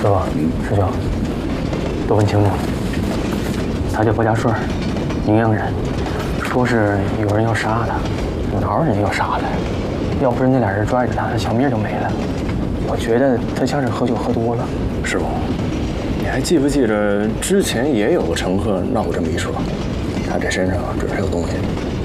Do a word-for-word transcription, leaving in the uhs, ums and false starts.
师傅，师兄，都问清楚了。他叫薄家顺，宁阳人，说是有人要杀他，哪有人要杀他呀？要不是那俩人拽着他，他小命就没了。我觉得他像是喝酒喝多了。 师傅，你还记不记着之前也有个乘客闹过这么一说？他这身上准是有东西。